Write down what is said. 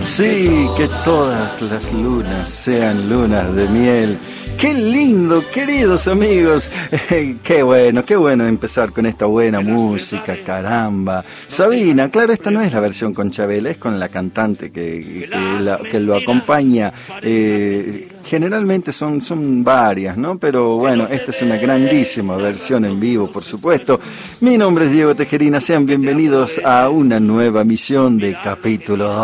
Sí, que todas las lunas sean lunas de miel. ¡Qué lindo, queridos amigos! Qué bueno empezar con esta buena música, caramba. Sabina, claro, esta no es la versión con Chabel, es con la cantante que lo acompaña. Generalmente son varias, ¿no? Pero bueno, esta es una grandísima versión en vivo, por supuesto. Mi nombre es Diego Tejerina, sean bienvenidos a una nueva misión de Capítulo 2.